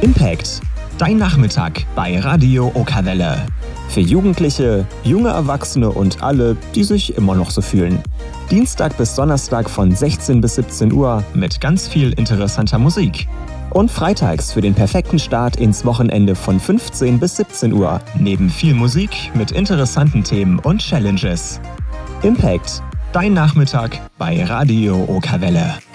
Impact. Dein Nachmittag bei Radio Okawelle. Für Jugendliche, junge Erwachsene und alle, die sich immer noch so fühlen. Dienstag bis Donnerstag von 16 bis 17 Uhr mit ganz viel interessanter Musik. Und freitags für den perfekten Start ins Wochenende von 15 bis 17 Uhr. Neben viel Musik mit interessanten Themen und Challenges. Impact. Dein Nachmittag bei Radio Okawelle.